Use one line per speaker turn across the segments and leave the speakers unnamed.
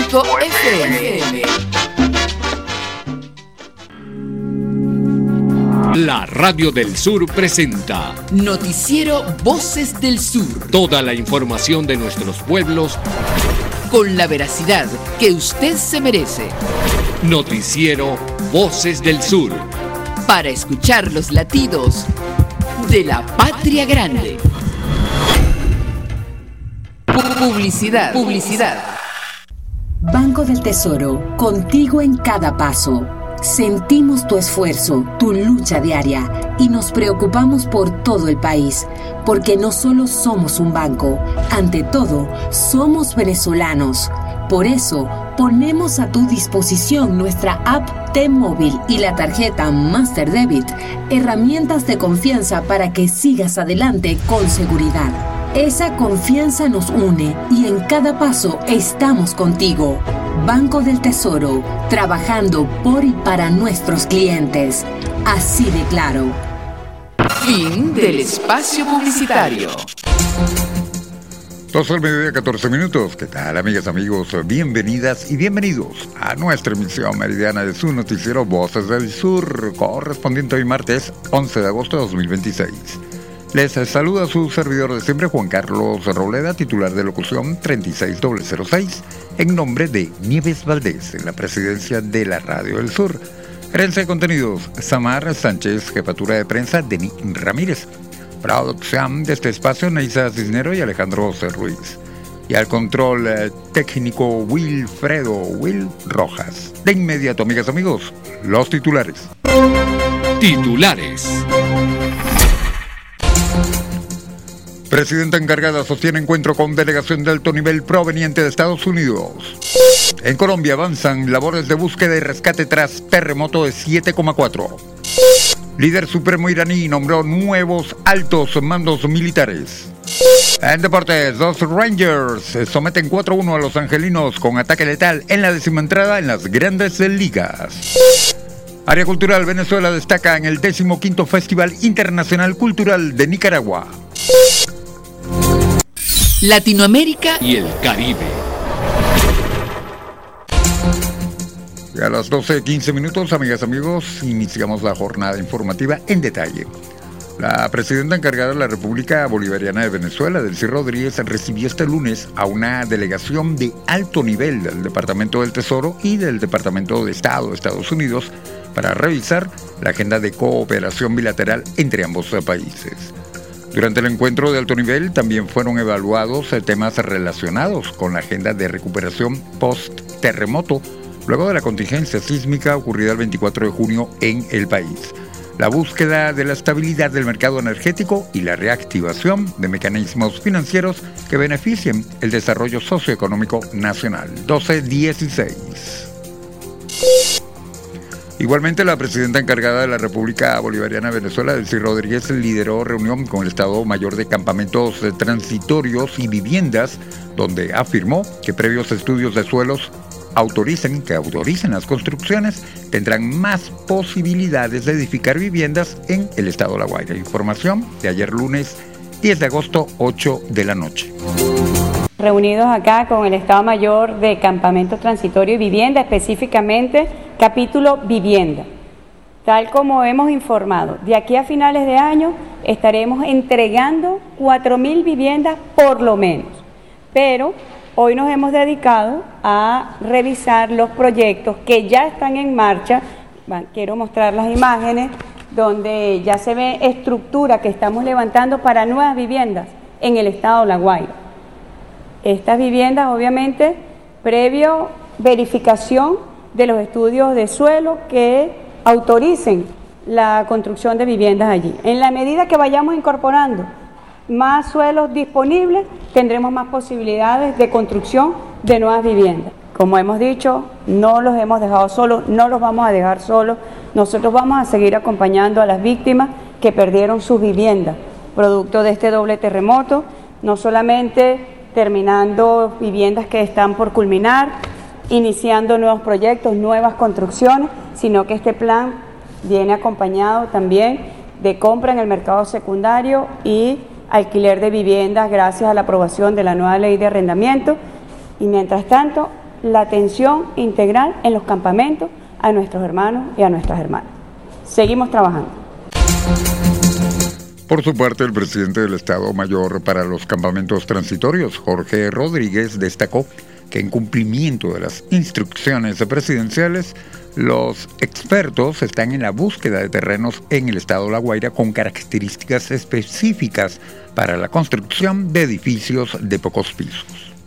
Pico FM.
La Radio del Sur presenta
Noticiero Voces del Sur.
Toda la información de nuestros pueblos
con la veracidad que usted se merece.
Noticiero Voces del Sur.
Para escuchar los latidos de la patria grande. Publicidad.
Banco del Tesoro, contigo en cada paso. Sentimos tu esfuerzo, tu lucha diaria y nos preocupamos por todo el país, porque no solo somos un banco, ante todo, somos venezolanos. Por eso, ponemos a tu disposición nuestra app T-Móvil y la tarjeta Master Debit, herramientas de confianza para que sigas adelante con seguridad. Esa confianza nos une y en cada paso estamos contigo. Banco del Tesoro, trabajando por y para nuestros clientes. Así de claro.
Fin del espacio publicitario.
12 del mediodía, 14 minutos. ¿Qué tal, amigas, amigos? Bienvenidas y bienvenidos a nuestra emisión meridiana de su noticiero Voces del Sur, correspondiente hoy martes 11 de agosto de 2026. Les saluda su servidor de siempre, Juan Carlos Robleda, titular de locución 36006, en nombre de Nieves Valdés, en la presidencia de la Radio del Sur. Gerencia de contenidos, Samar Sánchez. Jefatura de prensa, Denis Ramírez. Producción de este espacio, Neisa Cisnero y Alejandro C. Ruiz. Y al control técnico, Will Rojas. De inmediato, amigas, amigos, los titulares. Presidenta encargada sostiene encuentro con delegación de alto nivel proveniente de Estados Unidos. En Colombia avanzan labores de búsqueda y rescate tras terremoto de 7,4. Líder supremo iraní nombró nuevos altos mandos militares. En deportes, los Rangers someten 4-1 a los angelinos con ataque letal en la 10ª entrada en las Grandes Ligas. Área cultural, Venezuela destaca en el 15º Festival Internacional Cultural de Nicaragua.
Latinoamérica
y el Caribe.
Y a las 12:15 minutos, amigas, amigos, iniciamos la jornada informativa en detalle. La presidenta encargada de la República Bolivariana de Venezuela, Delcy Rodríguez, recibió este lunes a una delegación de alto nivel del Departamento del Tesoro y del Departamento de Estado de Estados Unidos para revisar la agenda de cooperación bilateral entre ambos países. Durante el encuentro de alto nivel también fueron evaluados temas relacionados con la agenda de recuperación post-terremoto luego de la contingencia sísmica ocurrida el 24 de junio en el país, la búsqueda de la estabilidad del mercado energético y la reactivación de mecanismos financieros que beneficien el desarrollo socioeconómico nacional. 12:16. Igualmente, la presidenta encargada de la República Bolivariana de Venezuela, Delcy Rodríguez, lideró reunión con el Estado Mayor de Campamentos Transitorios y Viviendas, donde afirmó que previos estudios de suelos que autoricen las construcciones, tendrán más posibilidades de edificar viviendas en el estado de La Guaira. Información de ayer lunes 10 de agosto, 8 de la noche.
Reunidos acá con el Estado Mayor de Campamento Transitorio y Vivienda, específicamente capítulo Vivienda. Tal como hemos informado, de aquí a finales de año estaremos entregando 4.000 viviendas por lo menos, pero hoy nos hemos dedicado a revisar los proyectos que ya están en marcha. Quiero mostrar las imágenes donde ya se ve estructura que estamos levantando para nuevas viviendas en el estado de La Guaira. Estas viviendas, obviamente, previo verificación de los estudios de suelo que autoricen la construcción de viviendas allí. En la medida que vayamos incorporando más suelos disponibles, tendremos más posibilidades de construcción de nuevas viviendas. Como hemos dicho, no los hemos dejado solos, no los vamos a dejar solos. Nosotros vamos a seguir acompañando a las víctimas que perdieron sus viviendas, producto de este doble terremoto, no solamente terminando viviendas que están por culminar, iniciando nuevos proyectos, nuevas construcciones, sino que este plan viene acompañado también de compra en el mercado secundario y alquiler de viviendas gracias a la aprobación de la nueva ley de arrendamiento. Y mientras tanto, la atención integral en los campamentos a nuestros hermanos y a nuestras hermanas. Seguimos trabajando.
Por su parte, el presidente del Estado Mayor para los Campamentos Transitorios, Jorge Rodríguez, destacó que en cumplimiento de las instrucciones presidenciales, los expertos están en la búsqueda de terrenos en el estado de La Guaira con características específicas para la construcción de edificios de pocos pisos.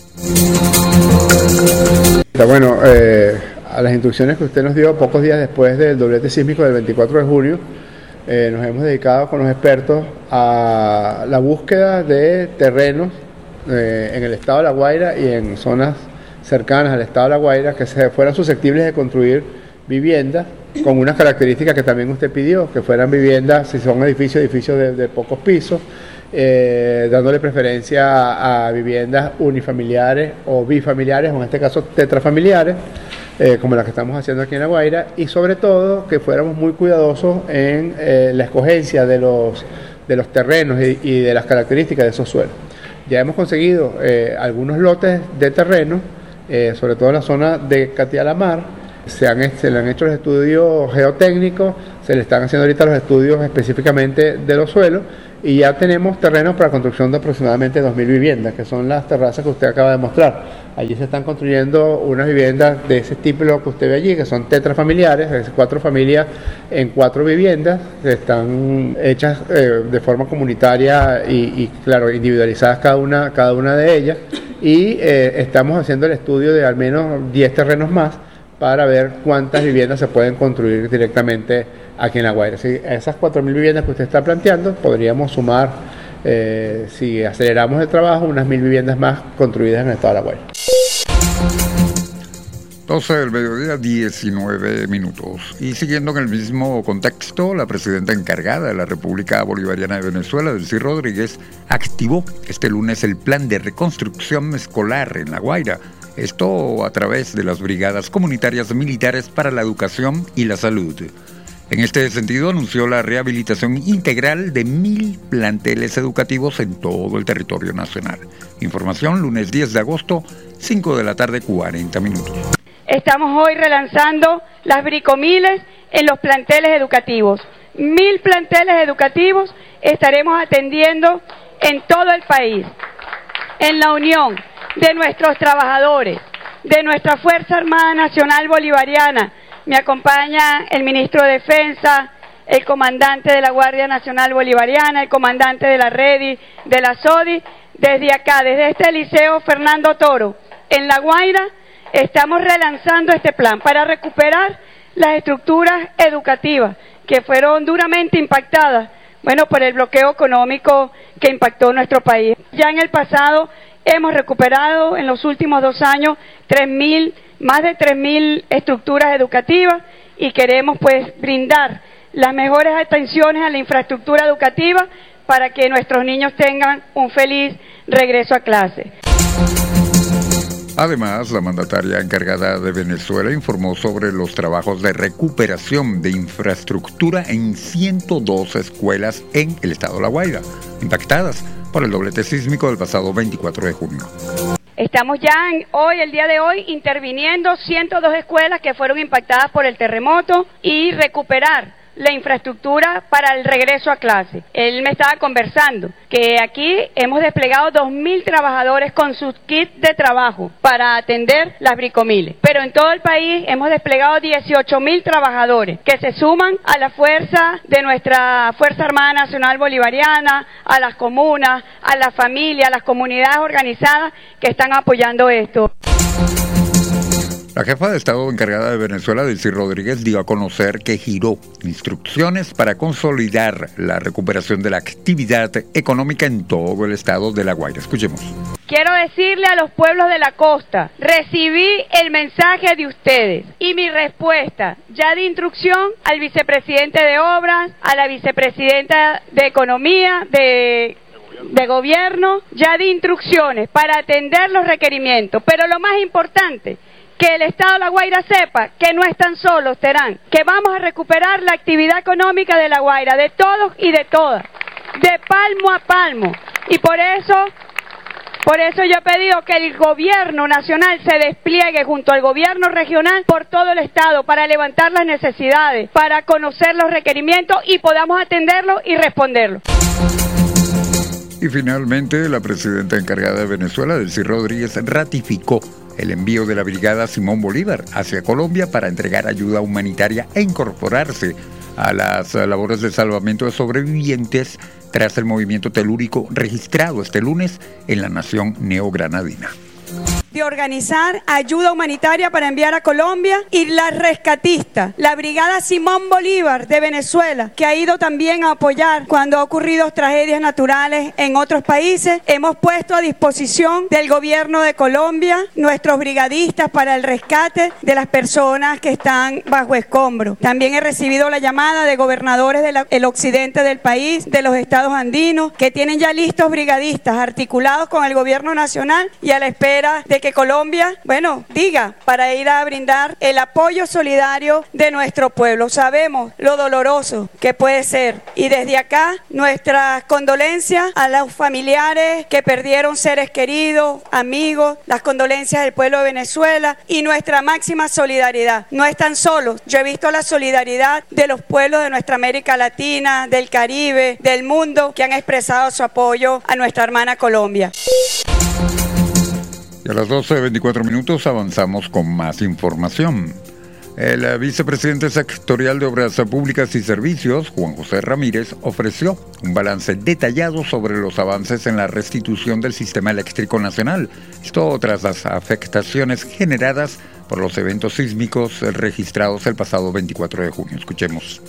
Bueno, a las instrucciones que usted nos dio pocos días después del doblete sísmico del 24 de junio, nos hemos dedicado con los expertos a la búsqueda de terrenos en el estado de La Guaira y en zonas cercanas al estado de La Guaira que fueran susceptibles de construir viviendas con unas características que también usted pidió, que fueran viviendas, si son edificios de pocos pisos, dándole preferencia a viviendas unifamiliares o bifamiliares, o en este caso tetrafamiliares, como las que estamos haciendo aquí en La Guaira, y sobre todo que fuéramos muy cuidadosos en la escogencia de los terrenos y de las características de esos suelos. Ya hemos conseguido algunos lotes de terreno, sobre todo en la zona de Catialamar. Se le han hecho los estudios geotécnicos, se le están haciendo ahorita los estudios específicamente de los suelos, y ya tenemos terrenos para construcción de aproximadamente 2.000 viviendas, que son las terrazas que usted acaba de mostrar. Allí se están construyendo unas viviendas de ese tipo que usted ve allí, que son tetrafamiliares, es 4 familias en 4 viviendas, que están hechas de forma comunitaria y claro, individualizadas cada una de ellas, y estamos haciendo el estudio de al menos 10 terrenos más para ver cuántas viviendas se pueden construir directamente aquí en La Guaira. Si a esas 4.000 viviendas que usted está planteando, podríamos sumar, si aceleramos el trabajo, unas 1.000 viviendas más construidas en el estado de La Guaira.
12 del mediodía, 19 minutos. Y siguiendo en el mismo contexto, la presidenta encargada de la República Bolivariana de Venezuela, Delcy Rodríguez, activó este lunes el plan de reconstrucción escolar en La Guaira. Esto a través de las brigadas comunitarias militares para la educación y la salud. En este sentido, anunció la rehabilitación integral de 1.000 planteles educativos en todo el territorio nacional. Información, lunes 10 de agosto, 5 de la tarde, 40 minutos.
Estamos hoy relanzando las bricomiles en los planteles educativos. 1.000 planteles educativos estaremos atendiendo en todo el país, en la unión de nuestros trabajadores, de nuestra Fuerza Armada Nacional Bolivariana. Me acompaña el ministro de Defensa, el comandante de la Guardia Nacional Bolivariana, el comandante de la REDI, de la SODI. Desde acá, desde este Liceo Fernando Toro, en La Guaira, estamos relanzando este plan para recuperar las estructuras educativas que fueron duramente impactadas, por el bloqueo económico que impactó nuestro país. Ya en el pasado hemos recuperado en los últimos 2 años más de 3.000 estructuras educativas, y queremos brindar las mejores atenciones a la infraestructura educativa para que nuestros niños tengan un feliz regreso a clase.
Además, la mandataria encargada de Venezuela informó sobre los trabajos de recuperación de infraestructura en 102 escuelas en el estado de La Guaira, impactadas por el doblete sísmico del pasado 24 de junio.
Estamos ya el día de hoy, interviniendo 102 escuelas que fueron impactadas por el terremoto y recuperar la infraestructura para el regreso a clase. Él me estaba conversando que aquí hemos desplegado 2.000 trabajadores con sus kits de trabajo para atender las bricomiles, pero en todo el país hemos desplegado 18.000 trabajadores que se suman a la fuerza de nuestra Fuerza Armada Nacional Bolivariana, a las comunas, a las familias, a las comunidades organizadas que están apoyando esto.
La jefa de Estado encargada de Venezuela, Delcy Rodríguez, dio a conocer que giró instrucciones para consolidar la recuperación de la actividad económica en todo el estado de La Guaira. Escuchemos.
Quiero decirle a los pueblos de la costa, recibí el mensaje de ustedes y mi respuesta ya de instrucción al vicepresidente de Obras, a la vicepresidenta de Economía, de Gobierno, ya de instrucciones para atender los requerimientos. Pero lo más importante, que el Estado de La Guaira sepa que no están solos, Terán, que vamos a recuperar la actividad económica de La Guaira, de todos y de todas, de palmo a palmo. Y por eso Por eso yo he pedido que el gobierno nacional se despliegue junto al gobierno regional por todo el estado para levantar las necesidades, para conocer los requerimientos y podamos atenderlos y responderlos.
Y finalmente, la presidenta encargada de Venezuela, Delcy Rodríguez, ratificó el envío de la Brigada Simón Bolívar hacia Colombia para entregar ayuda humanitaria e incorporarse a las labores de salvamento de sobrevivientes tras el movimiento telúrico registrado este lunes en la nación neogranadina.
De organizar ayuda humanitaria para enviar a Colombia y la rescatista, la Brigada Simón Bolívar de Venezuela, que ha ido también a apoyar cuando ha ocurrido tragedias naturales en otros países. Hemos puesto a disposición del gobierno de Colombia nuestros brigadistas para el rescate de las personas que están bajo escombro. También he recibido la llamada de gobernadores del occidente del país, de los estados andinos, que tienen ya listos brigadistas articulados con el gobierno nacional y a la espera de que Colombia, diga, para ir a brindar el apoyo solidario de nuestro pueblo. Sabemos lo doloroso que puede ser y desde acá nuestras condolencias a los familiares que perdieron seres queridos, amigos, las condolencias del pueblo de Venezuela y nuestra máxima solidaridad. No están solos. Yo he visto la solidaridad de los pueblos de nuestra América Latina, del Caribe, del mundo, que han expresado su apoyo a nuestra hermana Colombia.
Y a las 12:24 avanzamos con más información. El vicepresidente sectorial de Obras Públicas y Servicios, Juan José Ramírez, ofreció un balance detallado sobre los avances en la restitución del sistema eléctrico nacional. Esto tras las afectaciones generadas por los eventos sísmicos registrados el pasado 24 de junio. Escuchemos.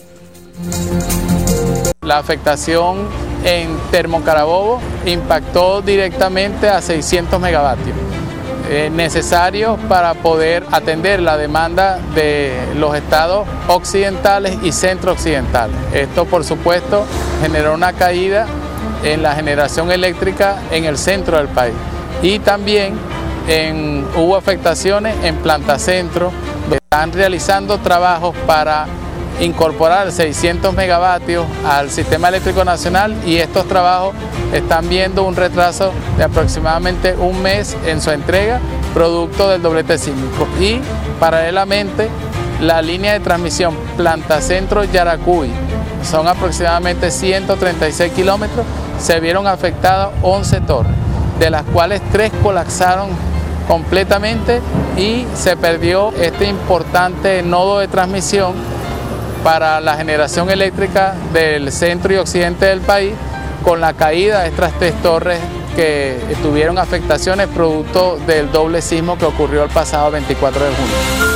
La afectación en Termocarabobo impactó directamente a 600 megavatios. Necesarios para poder atender la demanda de los estados occidentales y centro-occidentales. Esto, por supuesto, generó una caída en la generación eléctrica en el centro del país. Y también hubo afectaciones en Planta Centro. Están realizando trabajos para incorporar 600 megavatios al sistema eléctrico nacional y estos trabajos están viendo un retraso de aproximadamente un mes en su entrega, producto del doblete sísmico. Y paralelamente la línea de transmisión Planta Centro Yaracuy, son aproximadamente 136 kilómetros, se vieron afectadas 11 torres, de las cuales 3 colapsaron completamente y se perdió este importante nodo de transmisión para la generación eléctrica del centro y occidente del país, con la caída de estas 3 torres que tuvieron afectaciones producto del doble sismo que ocurrió el pasado 24 de junio.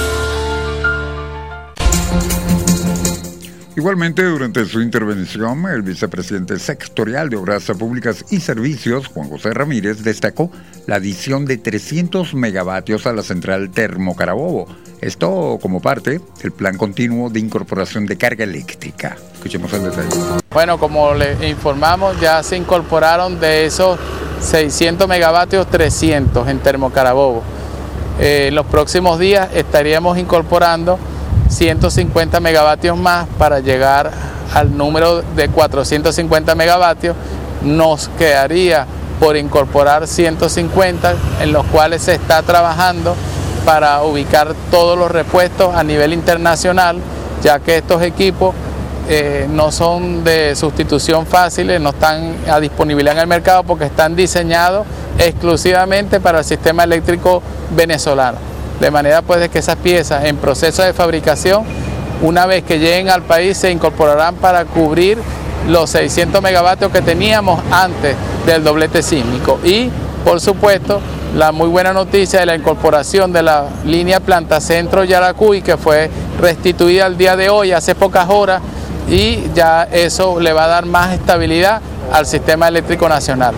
Igualmente, durante su intervención, el vicepresidente sectorial de Obras Públicas y Servicios, Juan José Ramírez, destacó la adición de 300 megavatios a la central Termocarabobo. Esto como parte del plan continuo de incorporación de carga eléctrica. Escuchemos el detalle.
Bueno, como le informamos, ya se incorporaron de esos 600 megavatios 300 en Termocarabobo. Los próximos días estaríamos incorporando 150 megavatios más para llegar al número de 450 megavatios. Nos quedaría por incorporar 150, en los cuales se está trabajando para ubicar todos los repuestos a nivel internacional, ya que estos equipos no son de sustitución fáciles, no están a disponibilidad en el mercado porque están diseñados exclusivamente para el sistema eléctrico venezolano. De manera pues de que esas piezas en proceso de fabricación, una vez que lleguen al país, se incorporarán para cubrir los 600 megavatios que teníamos antes del doblete sísmico. Y por supuesto, la muy buena noticia de la incorporación de la línea Planta Centro Yaracuy, que fue restituida el día de hoy, hace pocas horas, y ya eso le va a dar más estabilidad al sistema eléctrico nacional.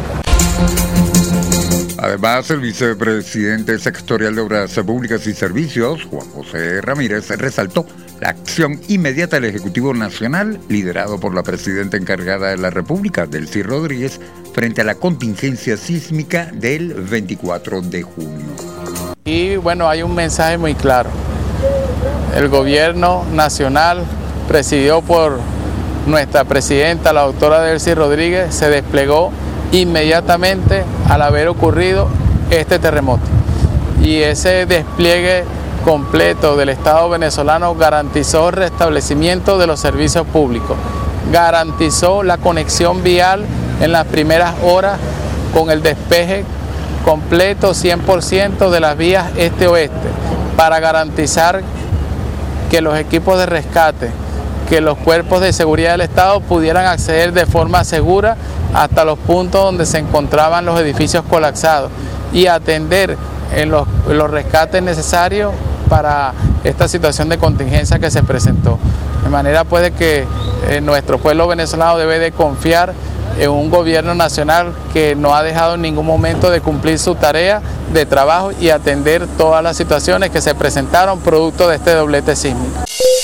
Además, el vicepresidente sectorial de Obras Públicas y Servicios, Juan José Ramírez, resaltó la acción inmediata del Ejecutivo Nacional, liderado por la presidenta encargada de la República, Delcy Rodríguez, frente a la contingencia sísmica del 24 de junio.
Y bueno, hay un mensaje muy claro. El gobierno nacional, presidido por nuestra presidenta, la doctora Delcy Rodríguez, se desplegó inmediatamente al haber ocurrido este terremoto. Y ese despliegue completo del Estado venezolano garantizó el restablecimiento de los servicios públicos, garantizó la conexión vial en las primeras horas con el despeje completo 100% de las vías este-oeste, para garantizar que los equipos de rescate, que los cuerpos de seguridad del Estado pudieran acceder de forma segura hasta los puntos donde se encontraban los edificios colapsados y atender en los rescates necesarios para esta situación de contingencia que se presentó. De manera pues que nuestro pueblo venezolano debe de confiar en un gobierno nacional que no ha dejado en ningún momento de cumplir su tarea de trabajo y atender todas las situaciones que se presentaron producto de este doblete sísmico.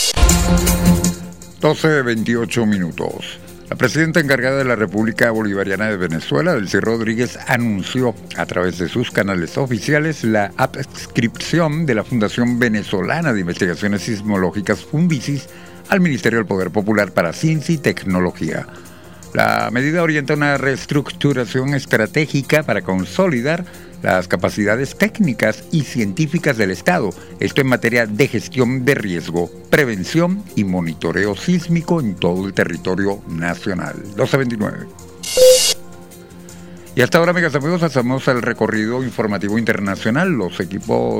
12:28 minutos. La presidenta encargada de la República Bolivariana de Venezuela, Delcy Rodríguez, anunció a través de sus canales oficiales la adscripción de la Fundación Venezolana de Investigaciones Sismológicas, FUNVISIS, al Ministerio del Poder Popular para Ciencia y Tecnología. La medida orienta una reestructuración estratégica para consolidar las capacidades técnicas y científicas del Estado, esto en materia de gestión de riesgo, prevención y monitoreo sísmico en todo el territorio nacional. 12:29. Y hasta ahora, amigas y amigos, hacemos el recorrido informativo internacional. Los equipos